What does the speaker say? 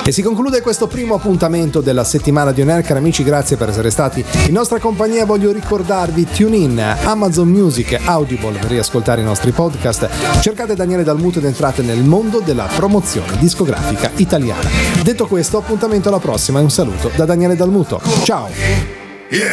E si conclude questo primo appuntamento della settimana di On Air. Cari amici, grazie per essere stati in nostra compagnia. Voglio ricordarvi TuneIn, Amazon Music, Audible per riascoltare i nostri podcast. Cercate Daniele Dalmuto ed entrate nel mondo della promozione discografica italiana. Detto questo, appuntamento alla prossima e un saluto da Daniele Dalmuto. Ciao!